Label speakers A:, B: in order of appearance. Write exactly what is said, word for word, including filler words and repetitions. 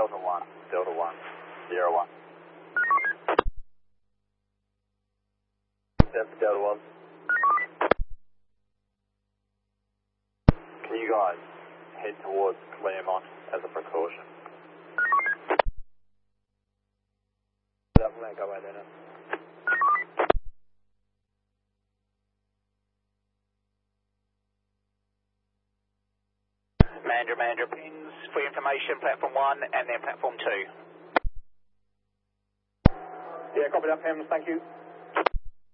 A: Delta one, Delta one, zero one. That's Delta one. Can you guys head towards Claremont as a precaution? I'm going to go away there now. Manager, manager, pins for information, platform one and then platform two. Yeah, copy that, Pims, thank you.